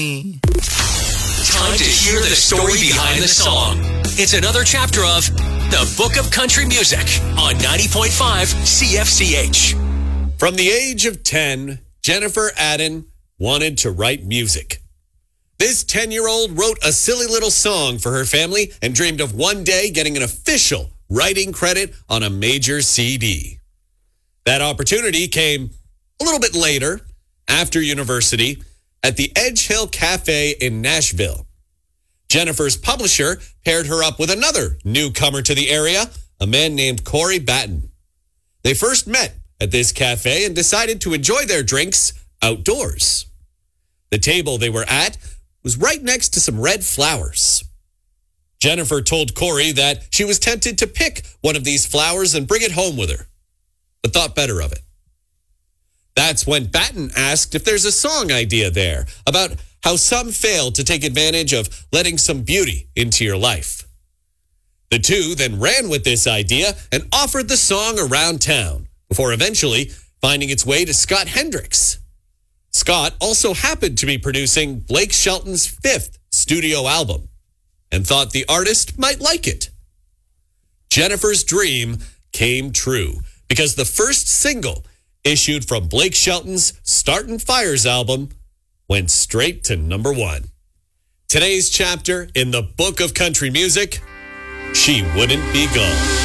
Time to hear the story behind the song. It's another chapter of The Book of Country Music on 90.5 CFCH. From the age of 10, Jennifer Addin wanted to write music. This 10-year-old wrote a silly little song for her family and dreamed of one day getting an official writing credit on a major CD. That opportunity came a little bit later, after university, at the Edge Hill Cafe in Nashville. Jennifer's publisher paired her up with another newcomer to the area, a man named Corey Batten. They first met at this cafe and decided to enjoy their drinks outdoors. The table they were at was right next to some red flowers. Jennifer told Corey that she was tempted to pick one of these flowers and bring it home with her, but thought better of it. That's when Batten asked if there's a song idea there about how some fail to take advantage of letting some beauty into your life. The two then ran with this idea and offered the song around town before eventually finding its way to Scott Hendricks. Scott also happened to be producing Blake Shelton's 5th studio album and thought the artist might like it. Jennifer's dream came true because the first single issued from Blake Shelton's Startin' Fires album went straight to number 1. Today's chapter in the Book of Country Music, She Wouldn't Be Gone.